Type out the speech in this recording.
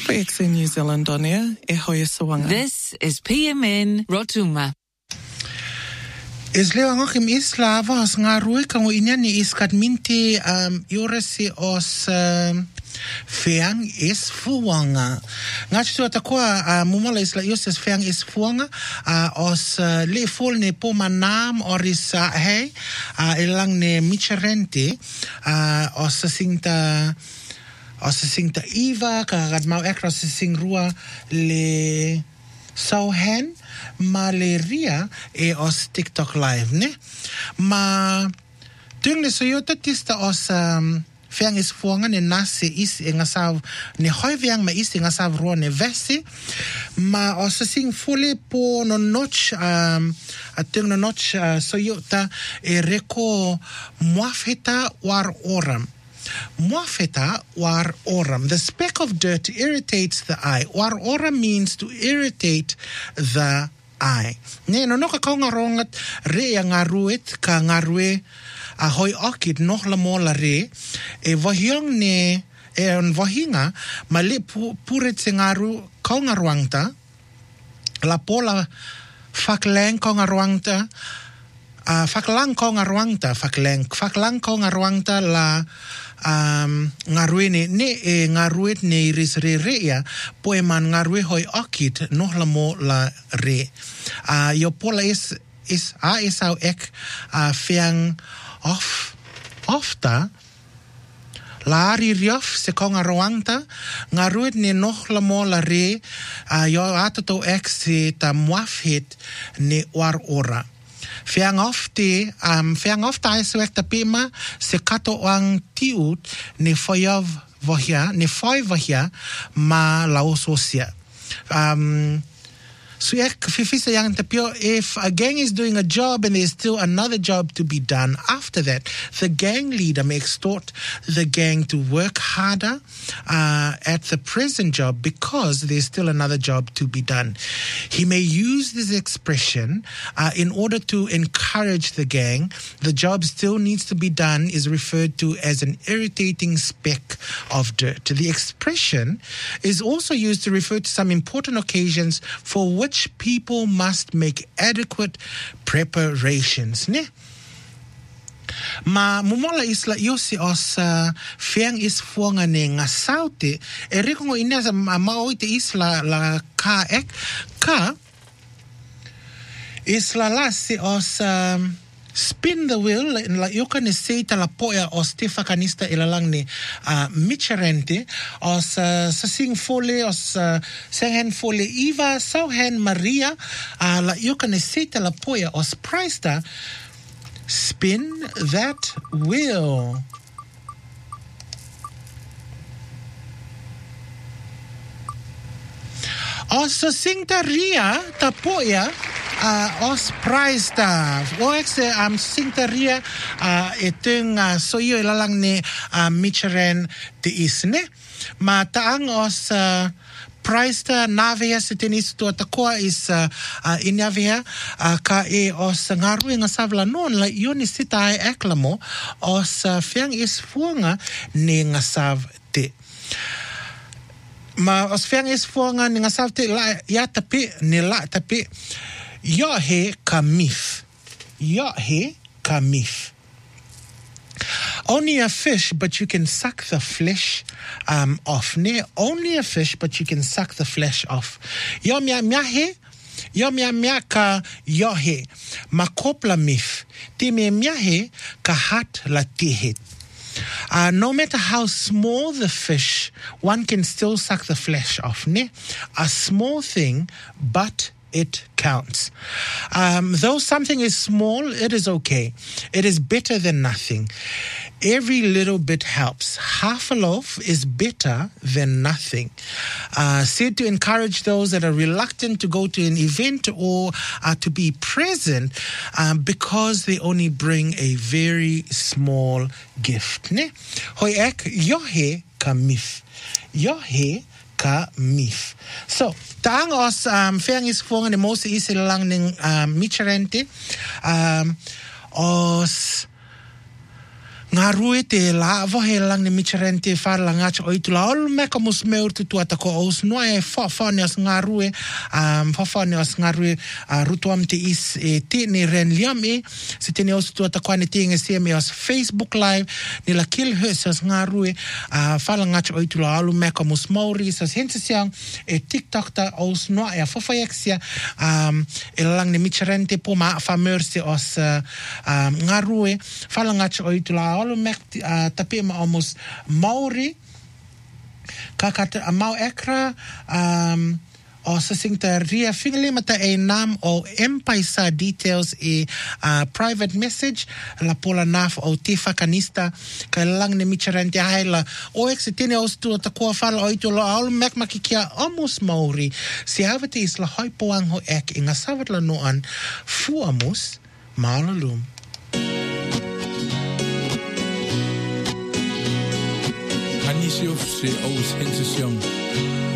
X New Zealand on air, e hoi sawanga. This is PMN Rotuma. Is leo angachim isla was nga rui kango inyani iskat minti yoresi os feang is fuanga. Nga chitu atakua mumala isla yoses feang is fuanga os le full ne po manam oris hei ilang ne micherente os singta Eva kagat mau ekra sing rua le sauhen malaria e os TikTok live ne ma tung le soyota tista os feang is fuanga ne nase is ngasav ne hoiviang ma is ngasav ro ne vesi ma os sing fule po no notch atung no notch soyota e reko muafeta war oram. Muafeta war oram. The speck of dirt irritates the eye. War oram means to irritate the eye. Ne no ka kaungarongat re ngaruet ka ngarue a hoi akit noh la mola re e vahiang ne e on vahinga male puret ngaru kaungaruangta la pola faklang kaungaruangta faklang kaungaruangta la ngaruene ne e ngaruet ne iris re ya poeman ngarue hoi akit noh la mo la re yo pola is au ek feang ofta lari riof se kongaroangta ngaruet ne noh la mo la re yo atato ek se ta muafhet ne war ora feang ofta is wek tapima se kato ang tiut ne foyav vahia ma laososia so fifisa yang tapio if a gang is doing a job and there's still another job to be done after that, the gang leader may extort the gang to work harder at the present job because there's still another job to be done. He may use this expression in order to encourage the gang. The job still needs to be done is referred to as an irritating speck of dirt. The expression is also used to refer to some important occasions for which people must make adequate preparations, ne? Ma mumola isla yosi os feang is fuanga ne ngasaute e rekongo ina sa maoite isla la ka isla la si os spin the wheel la yoka ne seita la poya os tefa kanista ilalang ne micherente os sasing fole os sengen fole Eva sauhen Maria la yoka ne seita la poya os praista spin that wheel. Os singta ria tapoya os praista o ex singta ria eteng soyo ilalang ne micheren te isne ma taang os praista navia setenis to takoa is inavia ka e os ngaru nga savla non la yoni sita eklamo os feang is fuanga ne ngasav te ma os feang is fuanga ni ngasavte la ya tapi ni la tapi yo he kamif only a fish but you can suck the flesh off ne only a fish but you can suck the flesh off yo mia ka yo he makopla mif te mia he ka hat la tihet. No matter how small the fish, one can still suck the flesh off. Ne? A small thing, but it counts. Though something is small, it is okay. It is better than nothing. Every little bit helps. Half a loaf is better than nothing. Said to encourage those that are reluctant to go to an event or to be present because they only bring a very small gift. Ne? Hoi ek yohe kamif. Yohe kamif. So, taang os feang is fuang ne mose is lang ning micherente os Ngā rue te la vohe lang ni micharen te whāra ngācha o itu la olu meka mus meur tu tuata ko os noa e whawhane os ngā rue whawhane os ngā rue rutuam te is e te ne ren liam e se tene os tuata ko ane te inge se me os Facebook live ni la kill hus os ngā rue whāra ngācha o itu la olu meka mus mauri os hensa siang e TikTok ta os noa e a whawhaiaksia e lang ni micharen te po maa whameur se os ngā rue whāra ngācha o itu la olu mek tapi ma almost Maori kakata mau ekra o sasingta ria fingale mata e nam o empaisa details e private message la pola naf o te whakanista ka lang ne micharante haila o ek se tene o stu ta kua whala o itu lo aulu mek makikia almost Maori si havate is la hoipoang ho ek inga sawat la noan fu amus maalalum Anisio se aus hensesiong